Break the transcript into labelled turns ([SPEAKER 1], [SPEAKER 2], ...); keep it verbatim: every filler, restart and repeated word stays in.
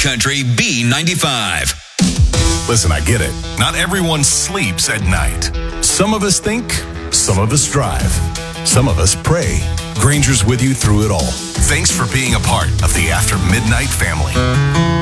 [SPEAKER 1] Country B ninety-five.
[SPEAKER 2] Listen, I get it. Not everyone sleeps at night. Some of us think, some of us drive, some of us pray. Granger's with you through it all. Thanks for being a part of the After Midnight family.